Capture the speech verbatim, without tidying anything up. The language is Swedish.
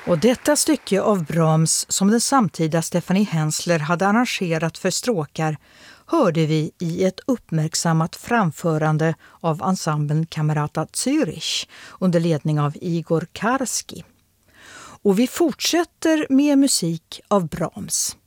Och detta stycke av Brahms som den samtida Stephanie Hensler hade arrangerat för stråkar hörde vi i ett uppmärksammat framförande av ensemblen Camerata Zürich under ledning av Igor Karski. Och vi fortsätter med musik av Brahms.